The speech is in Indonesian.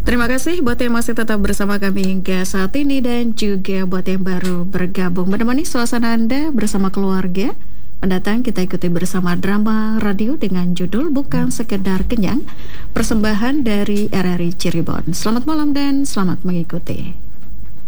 Terima kasih buat yang masih tetap bersama kami hingga saat ini dan juga buat yang baru bergabung menemani suasana Anda bersama keluarga. Mendatang kita ikuti bersama drama radio dengan judul Bukan Sekedar Kenyang, persembahan dari RRI Cirebon. Selamat malam dan selamat mengikuti.